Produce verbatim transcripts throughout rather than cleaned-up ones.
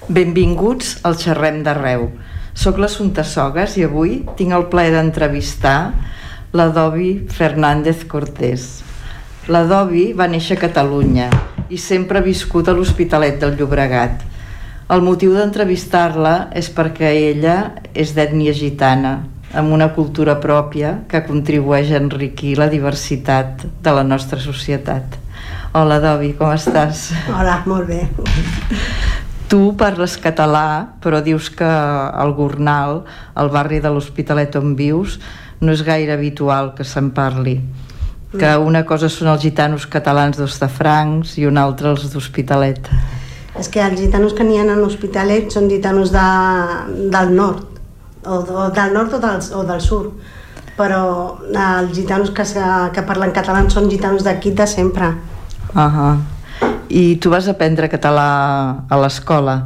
Benvinguts al Xerrem d'Arreu. Soc l'Assumpta Sogas i avui tinc el plaer d'entrevistar la Dovi Fernández Cortés. La Dovi va néixer a Catalunya i sempre ha viscut a l'Hospitalet del Llobregat. El motiu d'entrevistar-la és perquè ella és d'ètnia gitana, amb una cultura pròpia que contribueix a enriquir la diversitat de la nostra societat. Hola, Dovi, com estàs? Hola, molt bé. Tu parles català, però dius que al Gornal, al barri de l'Hospitalet on vius, no és gaire habitual que se'n parli. Que una cosa són els gitanos catalans d'Hostafrancs i una altra els d'Hospitalet. És que els gitanos que n'hi ha a l'Hospitalet són gitanos de, del nord, o, o del nord o del, o del sud, però els gitanos que, que parlen català són gitanos d'aquí de sempre. Uh-huh. I tu vas aprendre català a l'escola?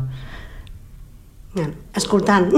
Escoltant.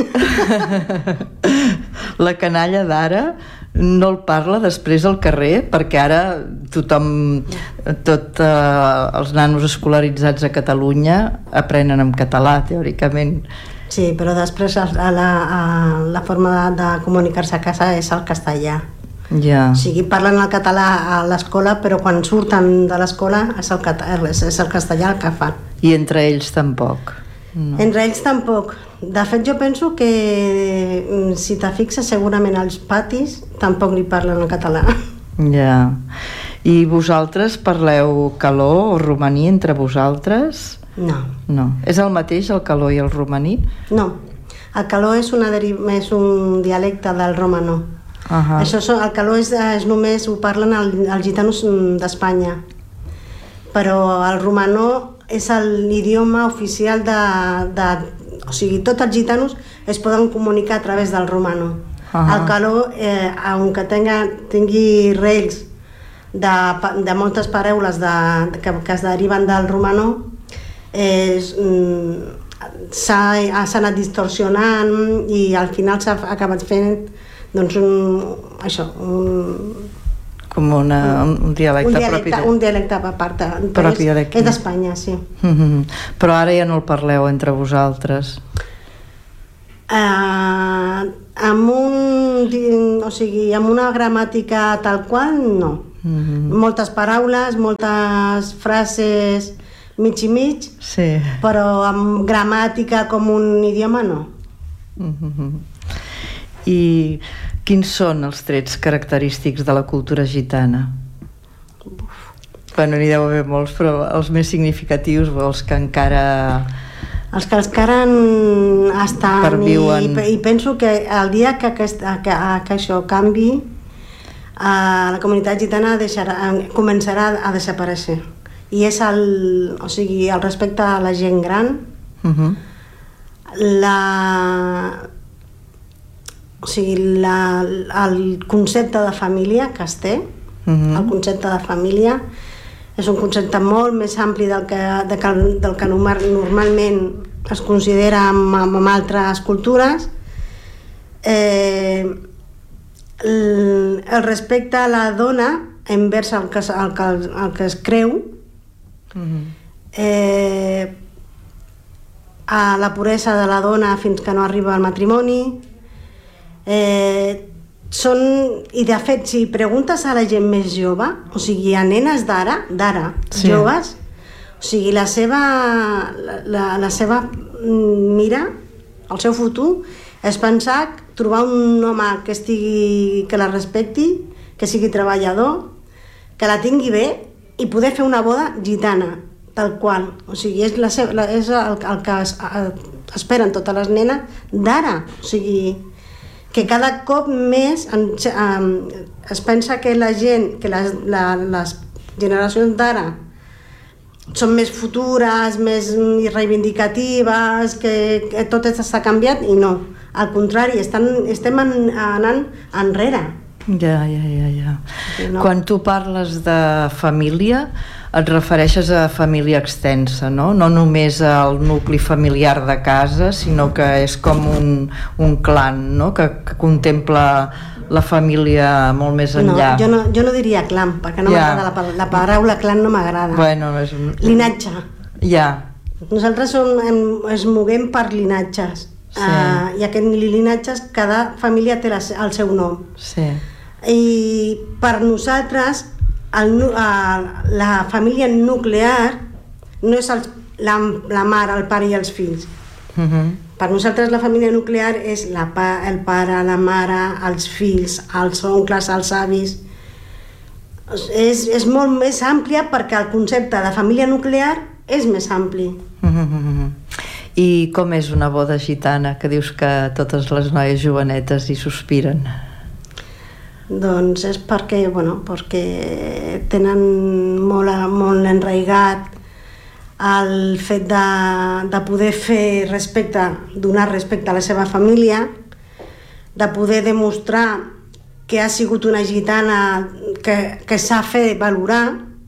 La canalla d'ara no el parla després al carrer, perquè ara tothom, tots eh, els nanos escolaritzats a Catalunya aprenen en català, teòricament. Sí, però després a la, a la forma de, de comunicar-se a casa és el castellà. Ja. O sigui, parlen el català a l'escola, però quan surten de l'escola és el, és, és el castellà el que fan. I entre ells tampoc? No. Entre ells tampoc. De fet, jo penso que si te fixes, segurament als patis tampoc li parlen el català. Ja. I vosaltres parleu caló o romaní entre vosaltres? No. No. És el mateix el caló i el romaní? No. El caló és, una deri... és un dialecte del romanó. Uh-huh. Això, el caló és, és només ho parlen el, els gitanos d'Espanya, però el romanó és l'idioma oficial de, de... O sigui, tots els gitanos es poden comunicar a través del romanó. Uh-huh. El caló, eh, aunque tenga, tingui rells de, de moltes paraules de, que, que es deriven del romanó, eh, s'ha anat distorsionant i al final s'ha acabat fent doncs un, això, un, com una, un dialecte, un dialecte propi de... un dialecte a part, propi és, d'aquí. És d'Espanya, sí. Mm-hmm. Però ara ja no el parleu entre vosaltres? Uh, amb un, o sigui, amb una gramàtica tal qual, no. Mm-hmm. Moltes paraules, moltes frases mig i mig, sí. Però amb gramàtica com un idioma, no. Mm-hmm. I quins són els trets característics de la cultura gitana? Uf. Bueno, n'hi deu haver molts, però els més significatius, els que encara... Els que encara estan... Perviuen. I, I penso que el dia que, aquest, que, que això canvi, eh, la comunitat gitana deixarà, començarà a desaparèixer. I és el, o sigui, el respecte a la gent gran, uh-huh. la... O sigui, la, el concepte de família que es té, uh-huh. El concepte de família és un concepte molt més ampli del que, de, del que normalment es considera amb, amb altres cultures. Eh, el, el respecte a la dona envers el que, el que, el que es creu, uh-huh. eh, a la puresa de la dona fins que no arriba al matrimoni. Eh, són, i de fet, si preguntes a la gent més jove, o sigui, a nenes d'ara, d'ara, sí. Joves, o sigui, la seva, la, la seva mira, el seu futur, és pensar trobar un home que estigui, que la respecti, que sigui treballador, que la tingui bé i poder fer una boda gitana, tal qual. O sigui, és, la seva, és el, el que es, esperen totes les nenes d'ara, o sigui, que cada cop més en, um, es pensa que la gent, que les, la, les generacions d'ara són més futures, més reivindicatives, que, que tot està canviat, i no, al contrari, estan, estem en, anant enrere. Ja, ja, ja, ja. No. Quan tu parles de família, et refereixes a família extensa, no? No només al nucli familiar de casa, sinó que és com un, un clan, no? Que, que contempla la família molt més enllà. No, jo no, jo no diria clan, perquè no ja. m'agrada la, la paraula clan, no m'agrada. Bueno, és un... Linatge. Ja, Nosaltres som, es moguem per linatges. Sí. Uh, I aquests linatges, cada família té la, el seu nom. Sí. I per nosaltres, el, uh, la família nuclear no és el, la, la mare, el pare i els fills. Uh-huh. Per nosaltres la família nuclear és la pa, el pare, la mare, els fills, els oncles, els avis. És, és molt més àmplia perquè el concepte de família nuclear és més ampli. Uh-huh. I com és una boda gitana, que dius que totes les noies jovenetes hi sospiren? Doncs és perquè, bueno, perquè tenen molt, molt enraigat el fet de, de poder fer respecte, donar respecte a la seva família, de poder demostrar que ha sigut una gitana que, que s'ha fet valorar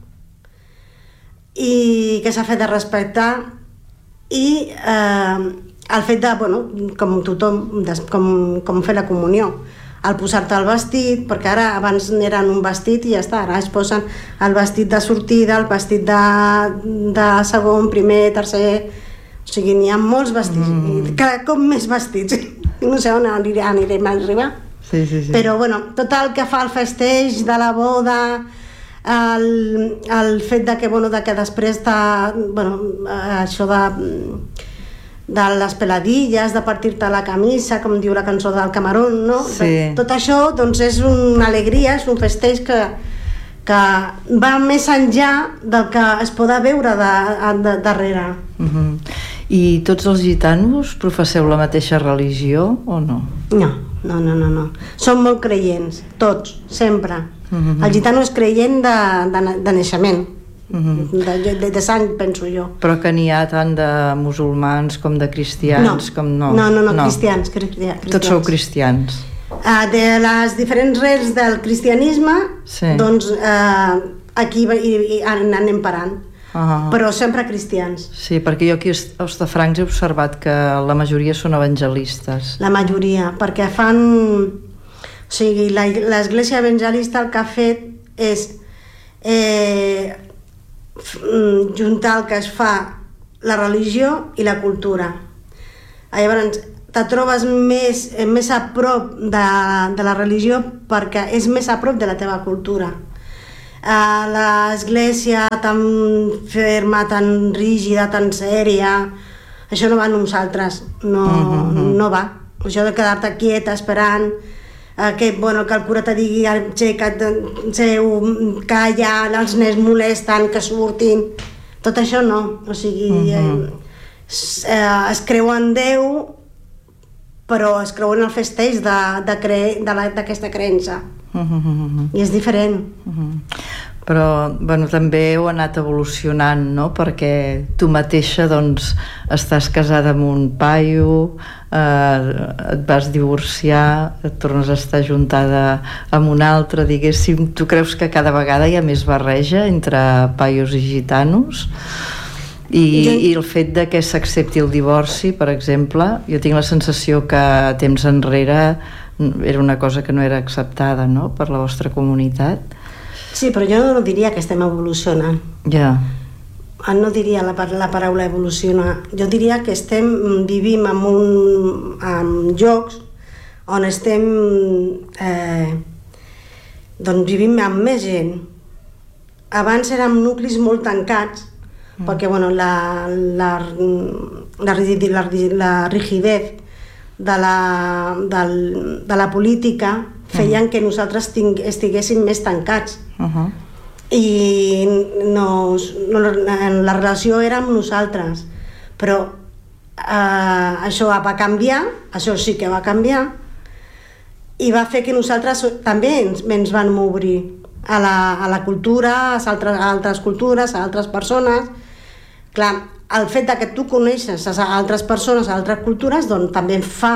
i que s'ha fet de respectar, i eh, el fet de, bueno, com tothom, com, com fer la comunió, al posar-te el vestit, perquè ara abans eren un vestit i ja està, ara es posen el vestit de sortida, el vestit de, de segon, primer, tercer, o sigui, n'hi ha molts vestits, mm. cada cop més vestits, no sé on anirem, anirem a arribar, sí, sí, sí. Però bueno, tot el que fa el festeig de la boda, el, el fet de que, bueno, de que després de, bueno, això de de les peladilles, de partir-te la camisa, com diu la cançó del Camarón, no? Sí. Tot això, doncs, és una alegria, és un festeig que, que va més enllà del que es pot veure de, de, darrere. Uh-huh. I tots els gitanos professeu la mateixa religió o no? No, no, no, no, no. Som molt creients, tots, sempre. Uh-huh. El gitano és creient de, de, de naixement. Uh-huh. de, de, de sang, penso jo. Però que n'hi ha tant de musulmans com de cristians? No, com no. no, no, no, no. Cristians, cristians. Tots sou cristians? Uh, de les diferents rels del cristianisme, sí. Doncs uh, aquí hi, hi anem parant. Uh-huh. Però sempre cristians. Sí, perquè jo aquí a Hostafrancs he observat que la majoria són evangelistes. La majoria, perquè fan... O sigui, l'església evangelista el que ha fet és... Eh, juntar el que es fa la religió i la cultura. Llavors te trobes més, més a prop de, de la religió perquè és més a prop de la teva cultura. L'església tan ferma, tan rígida, tan sèria, això no va a nosaltres, no, uh-huh. no va. Això de quedar-te quieta esperant que, bueno, que el cura te digui aixeca't, seu, calla, els nens molesten, que surtin, tot això no, o sigui, uh-huh. eh, es creu en Déu, però es creu en el festeig d'aquesta creença, uh-huh. i és diferent. Uh-huh. Però, bueno, també heu anat evolucionant, no? Perquè tu mateixa, doncs, estàs casada amb un paio, eh, et vas divorciar, et tornes a estar juntada amb un altre, diguéssim. Tu creus que cada vegada hi ha més barreja entre paios i gitanos? I, jo... i el fet de que s'accepti el divorci, per exemple, jo tinc la sensació que temps enrere era una cosa que no era acceptada, no?, per la vostra comunitat. Sí, però jo no diria que estem evolucionant. Ja. No diria la, la paraula evolucionar. Jo diria que estem, vivim en, un, en llocs on estem, eh, doncs vivim amb més gent. Abans érem nuclis molt tancats, mm. perquè, bueno, la, la, la, la, la rigidez de la, del, de la política feien que nosaltres ting, estiguéssim més tancats. Uh-huh. I no, no, la relació era amb nosaltres, però eh, això va canviar, això sí que va canviar, i va fer que nosaltres també ens, ens vam obrir a la, a la cultura, a altres, a altres cultures, a altres persones. Clar, el fet de que tu coneixes a altres persones, a altres cultures, doncs també fa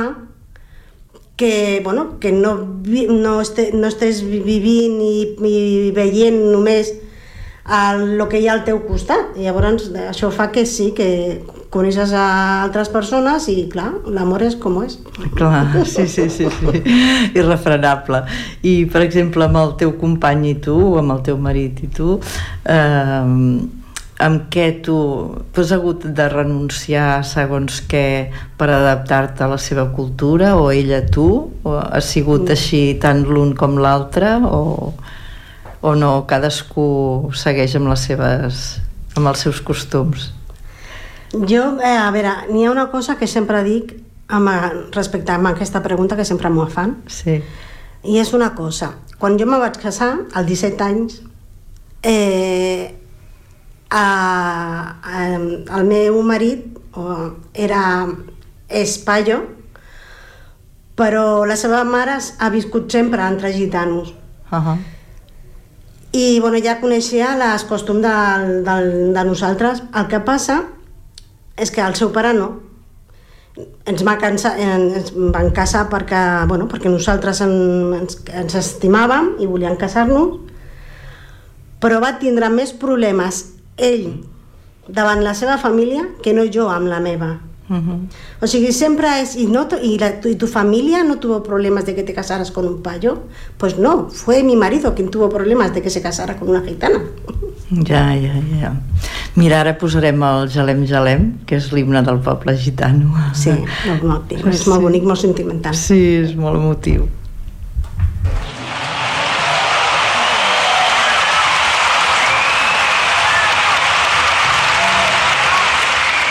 que, bueno, que no, no, este, no estés vivint i, i veient només el que hi ha al teu costat. I llavors això fa que sí, que coneixes a altres persones i, clar, l'amor és com és. Clar, sí, sí, sí, sí. Irrefrenable. I, per exemple, amb el teu company i tu, amb el teu marit i tu, eh, amb què tu, tu has hagut de renunciar segons què per adaptar-te a la seva cultura, o ella a tu, o ha sigut així tant l'un com l'altre, o, o no, cadascú segueix amb les seves, amb els seus costums? Jo, eh, a veure, n'hi ha una cosa que sempre dic amb, respecte a aquesta pregunta que sempre m'ho fan, sí. I és una cosa, quan jo me vaig casar als disset anys, eh, A, a, el meu marit era espaio, però la seva mare ha viscut sempre entre gitanos. Uh-huh. I bueno, ja coneixia les costums de, de, de nosaltres. El que passa és que el seu pare no. Ens, va cansar, ens van casar perquè, bueno, perquè nosaltres ens, ens estimàvem i volíem casar-nos, però va tindre més problemes ell davant la seva família que no jo amb la meva. Uh-huh. O sigui, sempre és y, no, y, la, y tu familia no tuvo problemas de que te casaras con un payo. Pues no, fue mi marido quien tuvo problemas de que se casara con una gitana. Ja, ja, ja. Mira, ara posarem el Jalem Jalem, que és l'himne del poble gitano. Sí, molt emotiu, és molt bonic, molt sentimental. Sí, és molt emotiu.